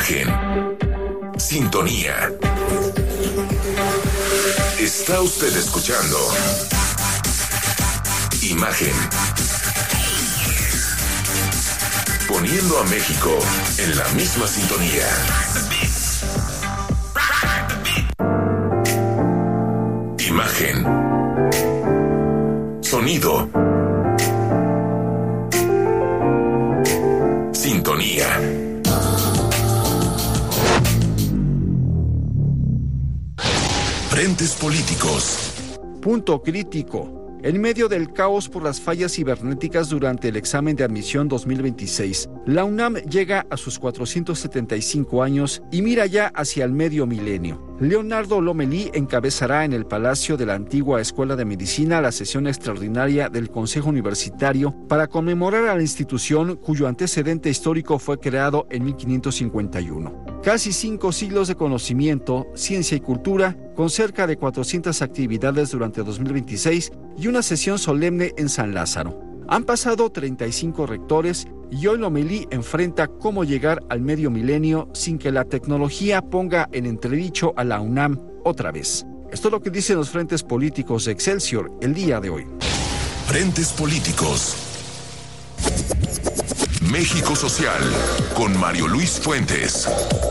Imagen. Sintonía. Está usted escuchando Imagen. Poniendo a México en la misma sintonía. Imagen. Sonido. Sintonía. Frentes políticos. Punto crítico. En medio del caos por las fallas cibernéticas durante el examen de admisión 2026, la UNAM llega a sus 475 años y mira ya hacia el medio milenio. Leonardo Lomelí encabezará en el Palacio de la antigua Escuela de Medicina la sesión extraordinaria del Consejo Universitario para conmemorar a la institución cuyo antecedente histórico fue creado en 1551. Casi 5 siglos de conocimiento, ciencia y cultura, con cerca de 400 actividades durante 2026 y una sesión solemne en San Lázaro. Han pasado 35 rectores y hoy Lomelí enfrenta cómo llegar al medio milenio sin que la tecnología ponga en entredicho a la UNAM otra vez. Esto es lo que dicen los frentes políticos de Excelsior el día de hoy. Frentes políticos. México Social, con Mario Luis Fuentes.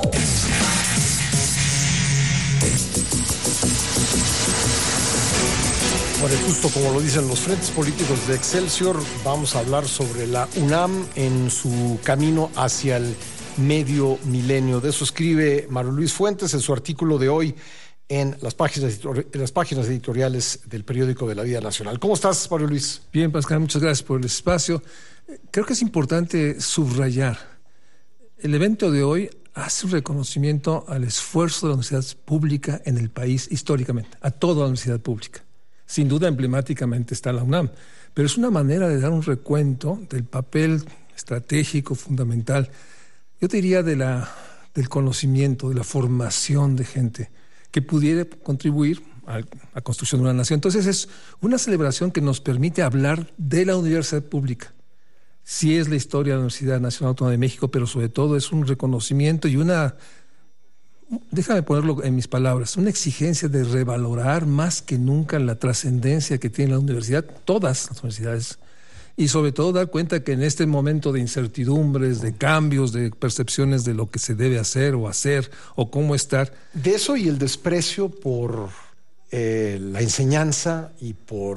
Bueno, justo como lo dicen los frentes políticos de Excelsior, vamos a hablar sobre la UNAM en su camino hacia el medio milenio. De eso escribe Mario Luis Fuentes en su artículo de hoy en las páginas editoriales del periódico de La Vida Nacional. ¿Cómo estás, Mario Luis? Bien, Pascal, muchas gracias por el espacio. Creo que es importante subrayar. El evento de hoy hace un reconocimiento al esfuerzo de la universidad pública en el país históricamente, a toda la universidad pública. Sin duda, emblemáticamente está la UNAM, pero es una manera de dar un recuento del papel estratégico, fundamental, yo diría del conocimiento, de la formación de gente que pudiera contribuir a la construcción de una nación. Entonces es una celebración que nos permite hablar de la universidad pública. Sí es la historia de la Universidad Nacional Autónoma de México, pero sobre todo es un reconocimiento y déjame ponerlo en mis palabras, una exigencia de revalorar más que nunca la trascendencia que tiene la universidad, todas las universidades, y sobre todo dar cuenta que en este momento de incertidumbres, de cambios, de percepciones de lo que se debe hacer o cómo estar. De eso y el desprecio por la enseñanza y por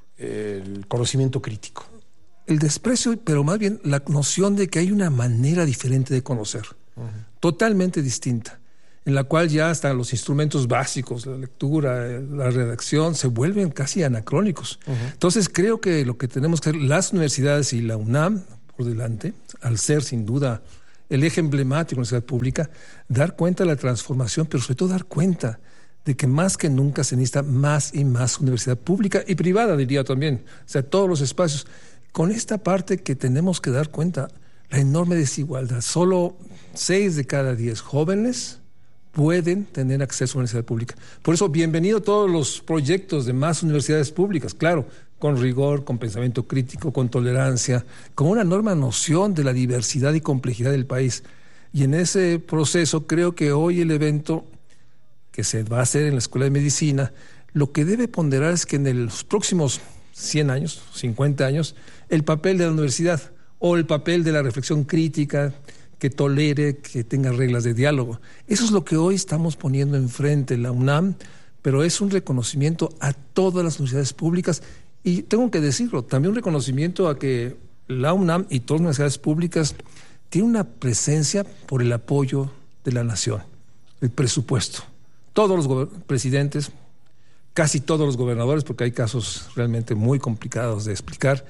el conocimiento crítico. El desprecio, pero más bien la noción de que hay una manera diferente de conocer, totalmente distinta, en la cual ya hasta los instrumentos básicos, la lectura, la redacción, se vuelven casi anacrónicos. Entonces creo que lo que tenemos que hacer, las universidades y la UNAM por delante, al ser sin duda el eje emblemático de la universidad pública, dar cuenta de la transformación, pero sobre todo dar cuenta de que más que nunca se necesita más y más universidad pública y privada, diría también, o sea, todos los espacios. Con esta parte que tenemos que dar cuenta, la enorme desigualdad. Solo 6 de cada 10 jóvenes pueden tener acceso a la universidad pública. Por eso, bienvenido a todos los proyectos de más universidades públicas, claro, con rigor, con pensamiento crítico, con tolerancia, con una enorme noción de la diversidad y complejidad del país. Y en ese proceso creo que hoy el evento que se va a hacer en la Escuela de Medicina, lo que debe ponderar es que en los próximos 100 años, 50 años, el papel de la universidad o el papel de la reflexión crítica, que tolere, que tenga reglas de diálogo. Eso es lo que hoy estamos poniendo enfrente la UNAM, pero es un reconocimiento a todas las universidades públicas y tengo que decirlo, también un reconocimiento a que la UNAM y todas las universidades públicas tienen una presencia por el apoyo de la nación, el presupuesto. Todos los presidentes, casi todos los gobernadores, porque hay casos realmente muy complicados de explicar,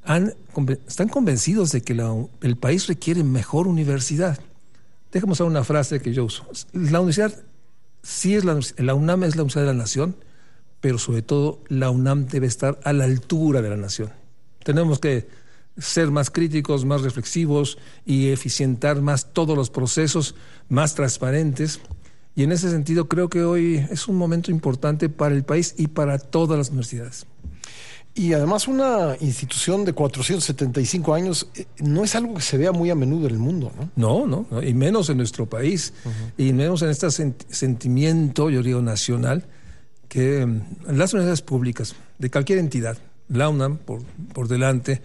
están convencidos de que el país requiere mejor universidad. Déjame usar una frase que yo uso. La universidad sí es la UNAM es la universidad de la nación, pero sobre todo la UNAM debe estar a la altura de la nación. Tenemos que ser más críticos, más reflexivos y eficientar más todos los procesos, más transparentes. Y en ese sentido creo que hoy es un momento importante para el país y para todas las universidades. Y además una institución de 475 años no es algo que se vea muy a menudo en el mundo, ¿no? No, y menos en nuestro país, y menos en este sentimiento, yo digo, nacional, que las universidades públicas de cualquier entidad, la UNAM por delante,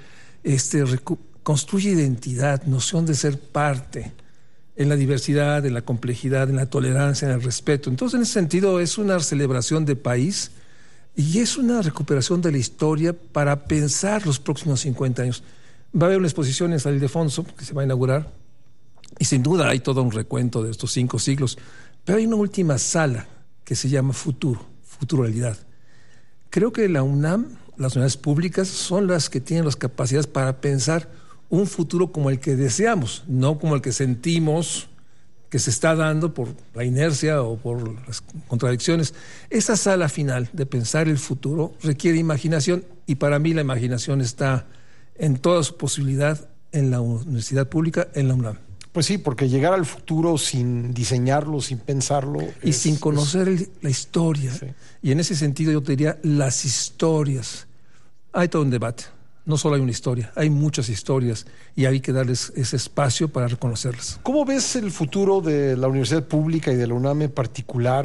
construye identidad, noción de ser parte en la diversidad, en la complejidad, en la tolerancia, en el respeto. Entonces, en ese sentido, es una celebración de país y es una recuperación de la historia para pensar los próximos 50 años. Va a haber una exposición en San Ildefonso que se va a inaugurar y sin duda hay todo un recuento de estos 5 siglos, pero hay una última sala que se llama Futuralidad. Creo que la UNAM, las universidades públicas, son las que tienen las capacidades para pensar un futuro como el que deseamos, no como el que sentimos que se está dando por la inercia o por las contradicciones. Esa sala final de pensar el futuro requiere imaginación y para mí la imaginación está en toda su posibilidad en la universidad pública, en la UNAM. Pues sí, porque llegar al futuro sin diseñarlo, sin pensarlo... Y sin conocer la historia. Sí. Y en ese sentido yo te diría las historias. Hay todo un debate. No solo hay una historia, hay muchas historias y hay que darles ese espacio para reconocerlas. ¿Cómo ves el futuro de la universidad pública y de la UNAM en particular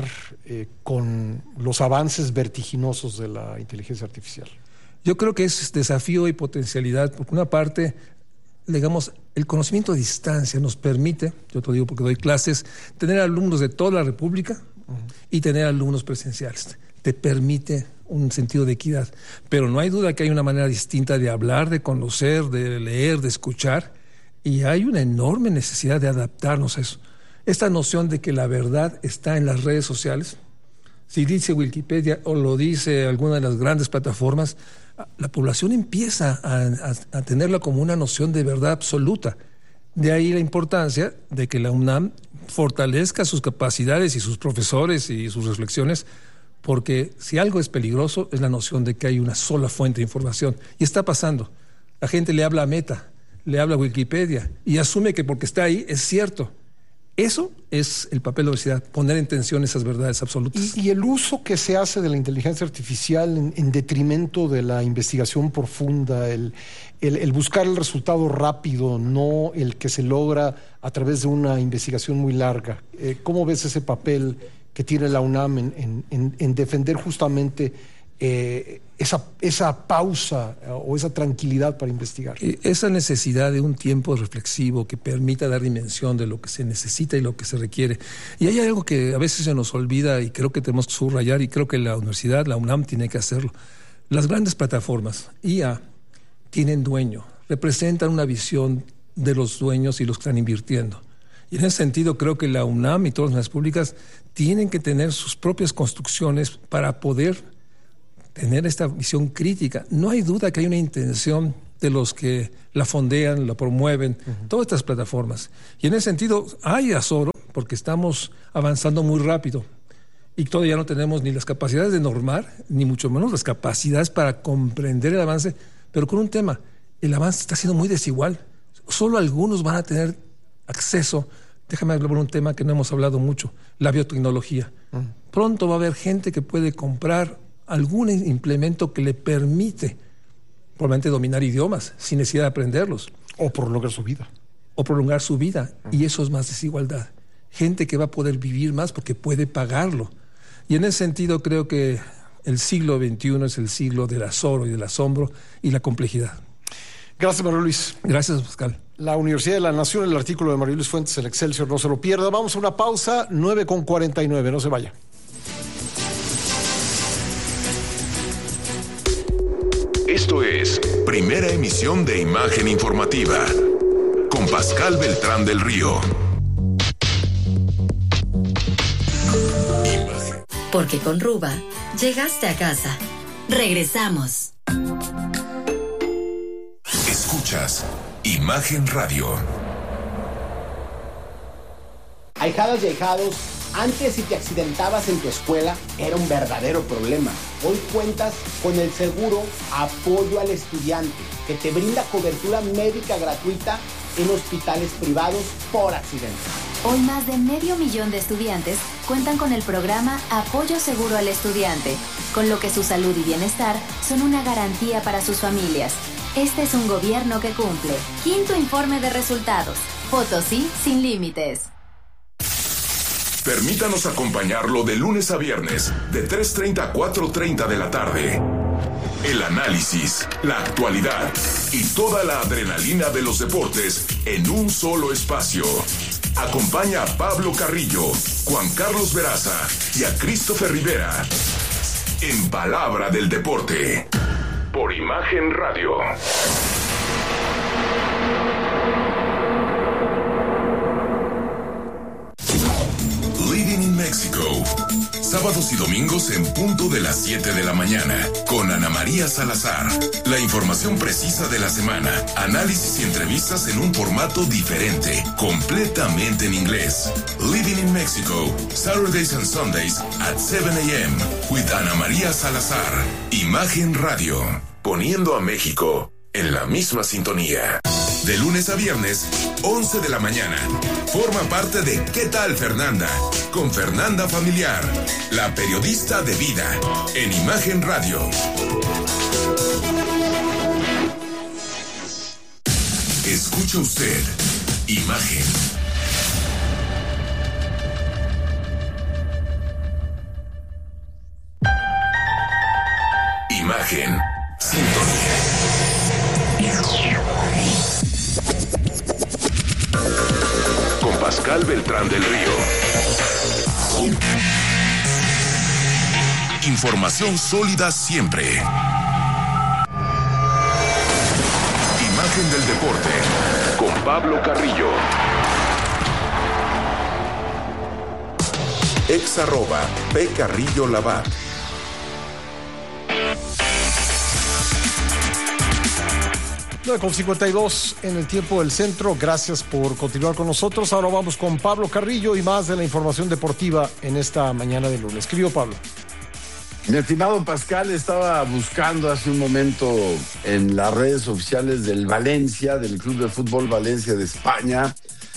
con los avances vertiginosos de la inteligencia artificial? Yo creo que es desafío y potencialidad. Por una parte, digamos, el conocimiento a distancia nos permite, yo te lo digo porque doy clases, tener alumnos de toda la República y tener alumnos presenciales. Te permite un sentido de equidad, pero no hay duda que hay una manera distinta de hablar, de conocer, de leer, de escuchar, y hay una enorme necesidad de adaptarnos a eso. Esta noción de que la verdad está en las redes sociales, si dice Wikipedia o lo dice alguna de las grandes plataformas, la población empieza a tenerla como una noción de verdad absoluta. De ahí la importancia de que la UNAM fortalezca sus capacidades y sus profesores y sus reflexiones, porque si algo es peligroso es la noción de que hay una sola fuente de información. Y está pasando. La gente le habla a Meta, le habla a Wikipedia y asume que porque está ahí es cierto. Eso es el papel de la universidad, poner en tensión esas verdades absolutas. Y el uso que se hace de la inteligencia artificial en detrimento de la investigación profunda, el buscar el resultado rápido, no el que se logra a través de una investigación muy larga. ¿Cómo ves ese papel que tiene la UNAM en defender justamente esa pausa o esa tranquilidad para investigar? Esa necesidad de un tiempo reflexivo que permita dar dimensión de lo que se necesita y lo que se requiere. Y hay algo que a veces se nos olvida y creo que tenemos que subrayar, y creo que la universidad, la UNAM, tiene que hacerlo. Las grandes plataformas, IA, tienen dueño, representan una visión de los dueños y los que están invirtiendo. Y en ese sentido creo que la UNAM y todas las públicas tienen que tener sus propias construcciones para poder tener esta visión crítica. No hay duda que hay una intención de los que la fondean, la promueven, todas estas plataformas. Y en ese sentido hay azoro porque estamos avanzando muy rápido y todavía no tenemos ni las capacidades de normar, ni mucho menos las capacidades para comprender el avance, pero con un tema, el avance está siendo muy desigual. Solo algunos van a tener acceso. Déjame hablar de un tema que no hemos hablado mucho, la biotecnología. Pronto va a haber gente que puede comprar algún implemento que le permite probablemente dominar idiomas sin necesidad de aprenderlos. O prolongar su vida. Y eso es más desigualdad. Gente que va a poder vivir más porque puede pagarlo. Y en ese sentido creo que el siglo XXI es el siglo del azoro y del asombro y la complejidad. Gracias, Mario Luis. Gracias, Pascal. La Universidad de la Nación, el artículo de Mario Luis Fuentes, el Excelsior, no se lo pierda. Vamos a una pausa, 9:49, no se vaya. Esto es Primera Emisión de Imagen Informativa, con Pascal Beltrán del Río. Porque con Ruba llegaste a casa. Regresamos. Escuchas Imagen Radio. Ahijadas y ahijados, antes si te accidentabas en tu escuela era un verdadero problema. Hoy cuentas con el seguro Apoyo al Estudiante, que te brinda cobertura médica gratuita en hospitales privados por accidente. Hoy más de 500,000 de estudiantes cuentan con el programa Apoyo Seguro al Estudiante, con lo que su salud y bienestar son una garantía para sus familias. Este es un gobierno que cumple. Quinto informe de resultados. Potosí sin límites. Permítanos acompañarlo de lunes a viernes, de 3:30 a 4:30 de la tarde. El análisis, la actualidad y toda la adrenalina de los deportes en un solo espacio. Acompaña a Pablo Carrillo, Juan Carlos Veraza y a Christopher Rivera en Palabra del Deporte por Imagen Radio. Living in Mexico. Sábados y domingos en punto de las 7 de la mañana, con Ana María Salazar. La información precisa de la semana, análisis y entrevistas en un formato diferente, completamente en inglés. Living in Mexico, Saturdays and Sundays at 7 a.m. with Ana María Salazar. Imagen Radio, poniendo a México en la misma sintonía. De lunes a viernes, 11 de la mañana. Forma parte de ¿Qué tal, Fernanda? Con Fernanda Familiar, la periodista de vida, en Imagen Radio. Escucha usted Imagen. Imagen. Sintonía. Con Pascal Beltrán del Río. Información sólida siempre. Imagen del deporte con Pablo Carrillo. @PCarrilloLabat. Con 52 en el tiempo del centro. Gracias por continuar con nosotros. Ahora vamos con Pablo Carrillo y más de la información deportiva en esta mañana de lunes. Querido Pablo. Mi estimado Pascal, estaba buscando hace un momento en las redes oficiales del Valencia, del Club de Fútbol Valencia de España,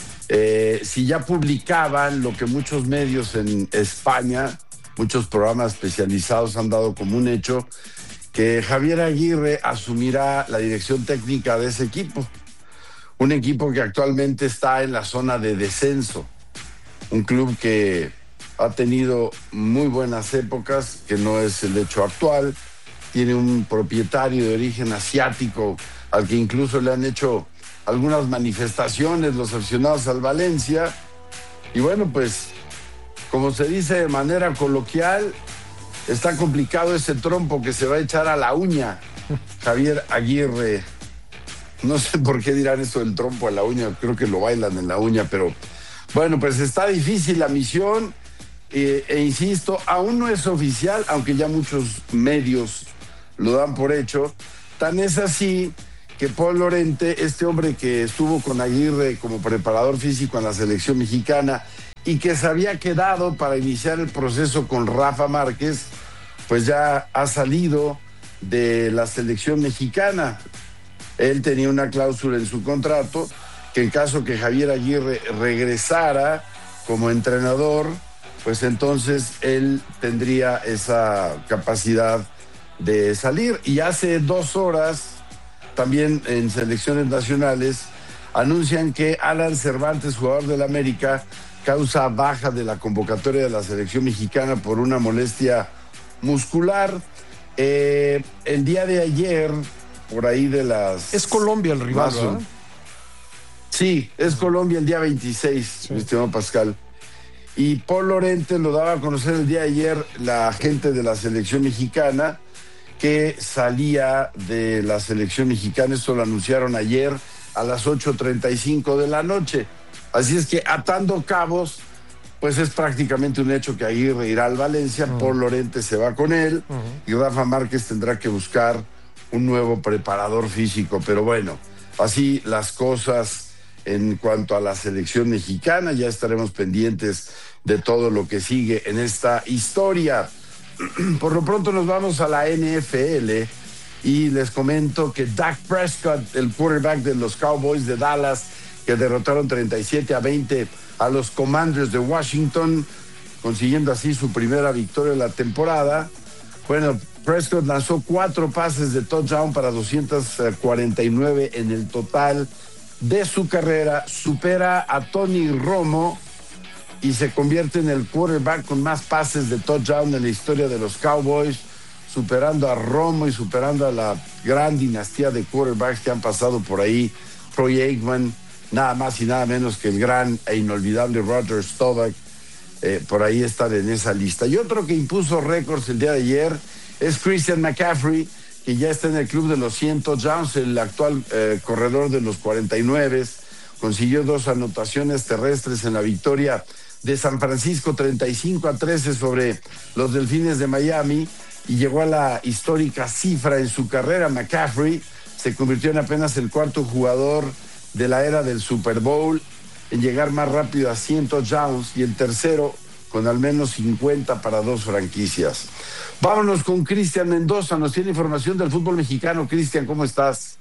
si ya publicaban lo que muchos medios en España, muchos programas especializados han dado como un hecho, que Javier Aguirre asumirá la dirección técnica de ese equipo. Un equipo que actualmente está en la zona de descenso. Un club que ha tenido muy buenas épocas, que no es el hecho actual. Tiene un propietario de origen asiático, al que incluso le han hecho algunas manifestaciones los aficionados al Valencia. Y bueno, pues, como se dice de manera coloquial, está complicado ese trompo que se va a echar a la uña Javier Aguirre. No sé por qué dirán esto del trompo a la uña, creo que lo bailan en la uña, pero bueno, pues está difícil la misión e insisto, aún no es oficial, aunque ya muchos medios lo dan por hecho. Tan es así que Paul Lorente, este hombre que estuvo con Aguirre como preparador físico en la selección mexicana y que se había quedado para iniciar el proceso con Rafa Márquez, pues ya ha salido de la selección mexicana. Él tenía una cláusula en su contrato que en caso que Javier Aguirre regresara como entrenador, pues entonces él tendría esa capacidad de salir. Y hace 2 horas, también en selecciones nacionales, anuncian que Alan Cervantes, jugador del América, causa baja de la convocatoria de la selección mexicana por una molestia muscular. El día de ayer, por ahí de las... Es Colombia el rival, ¿verdad? Sí, es Colombia el día 26, sí. Mi estimado Pascal. Y Paul Lorente lo daba a conocer el día de ayer la gente de la selección mexicana que salía de la selección mexicana. Esto lo anunciaron ayer a las 8:35 de la noche. Así es que atando cabos, pues es prácticamente un hecho que Aguirre irá al Valencia, Paul Lorente se va con él y Rafa Márquez tendrá que buscar un nuevo preparador físico. Pero bueno, así las cosas en cuanto a la selección mexicana. Ya estaremos pendientes de todo lo que sigue en esta historia. Por lo pronto nos vamos a la NFL y les comento que Dak Prescott, el quarterback de los Cowboys de Dallas, que derrotaron 37-20 a los Commanders de Washington, consiguiendo así su primera victoria de la temporada. Bueno, Prescott lanzó 4 pases de touchdown para 249 en el total de su carrera, supera a Tony Romo y se convierte en el quarterback con más pases de touchdown en la historia de los Cowboys, superando a Romo y superando a la gran dinastía de quarterbacks que han pasado por ahí. Troy Aikman, nada más y nada menos que el gran e inolvidable Roger Staubach, por ahí están en esa lista. Y otro que impuso récords el día de ayer es Christian McCaffrey, que ya está en el club de los 100 touchdowns, el actual corredor de los 49. Consiguió 2 anotaciones terrestres en la victoria de San Francisco 35-13 sobre los Delfines de Miami y llegó a la histórica cifra en su carrera. McCaffrey se convirtió en apenas el 4º jugador de la era del Super Bowl en llegar más rápido a 100 touchdowns y el tercero con al menos 50 para 2 franquicias. Vámonos con Cristian Mendoza, nos tiene información del fútbol mexicano. Cristian, ¿cómo estás?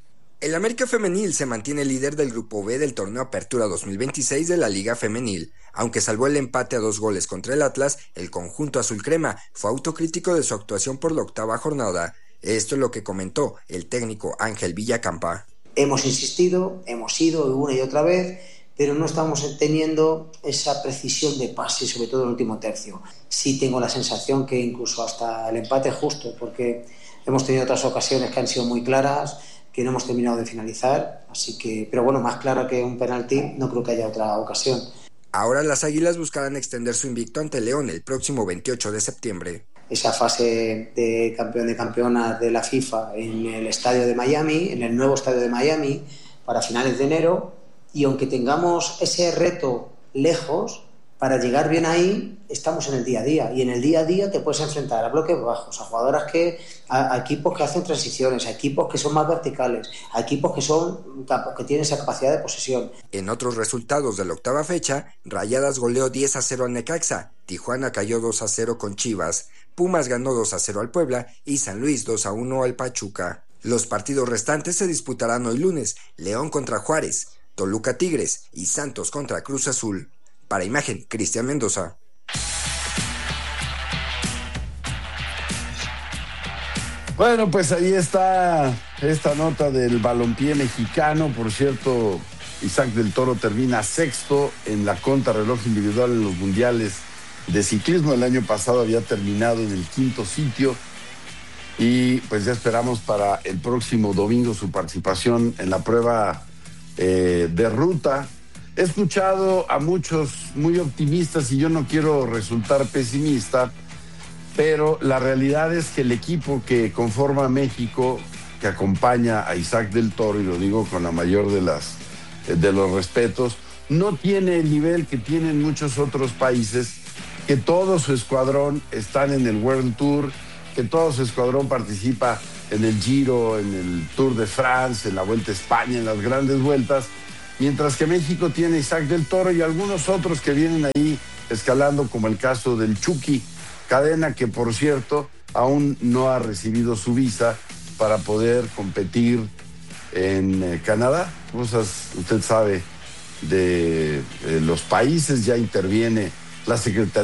El América Femenil se mantiene líder del Grupo B del Torneo Apertura 2026 de la Liga Femenil. Aunque salvó el empate a 2 goles contra el Atlas, el conjunto azul crema fue autocrítico de su actuación por la 8ª jornada. Esto es lo que comentó el técnico Ángel Villacampa. Hemos insistido, hemos ido una y otra vez, pero no estamos teniendo esa precisión de pase, sobre todo en el último tercio. Sí tengo la sensación que incluso hasta el empate es justo, porque hemos tenido otras ocasiones que han sido muy claras, que no hemos terminado de finalizar, así que, pero bueno, más clara que un penalti, no creo que haya otra ocasión. Ahora las Águilas buscarán extender su invicto ante León el próximo 28 de septiembre. Esa fase de campeón de campeonas de la FIFA en el estadio de Miami, en el nuevo estadio de Miami, para finales de enero, y aunque tengamos ese reto lejos, para llegar bien ahí estamos en el día a día, y en el día a día te puedes enfrentar a bloques bajos, a jugadoras a equipos que hacen transiciones, a equipos que son más verticales, a equipos que tienen esa capacidad de posesión. En otros resultados de la 8ª fecha, Rayadas goleó 10-0 al Necaxa, Tijuana cayó 2-0 con Chivas, Pumas ganó 2-0 al Puebla y San Luis 2-1 al Pachuca. Los partidos restantes se disputarán hoy lunes: León contra Juárez, Toluca Tigres y Santos contra Cruz Azul. Para Imagen, Cristian Mendoza. Bueno, pues ahí está esta nota del balompié mexicano. Por cierto, Isaac del Toro termina 6º en la contrarreloj individual en los mundiales de ciclismo. El año pasado había terminado en el 5º sitio y pues ya esperamos para el próximo domingo su participación en la prueba de ruta. He escuchado a muchos muy optimistas y yo no quiero resultar pesimista, pero la realidad es que el equipo que conforma México, que acompaña a Isaac del Toro, y lo digo con la mayor de los respetos, no tiene el nivel que tienen muchos otros países, que todo su escuadrón están en el World Tour, que todo su escuadrón participa en el Giro, en el Tour de France, en la Vuelta a España, en las grandes vueltas, mientras que México tiene a Isaac del Toro y algunos otros que vienen ahí escalando, como el caso del Chucky Cadena, que por cierto aún no ha recibido su visa para poder competir en Canadá. Cosas, usted sabe, de los países. Ya interviene la Secretaría